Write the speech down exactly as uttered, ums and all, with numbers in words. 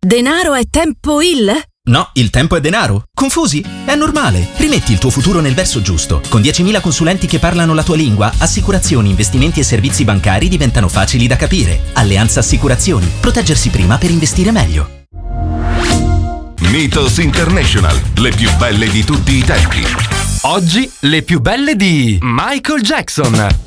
Denaro è tempo il? No, il tempo è denaro. Confusi? È normale. Rimetti il tuo futuro nel verso giusto. Con diecimila consulenti che parlano la tua lingua, assicurazioni, investimenti e servizi bancari diventano facili da capire. Alleanza Assicurazioni. Proteggersi prima per investire meglio. Mythos International. Le più belle di tutti i tempi. Oggi le più belle di Michael Jackson.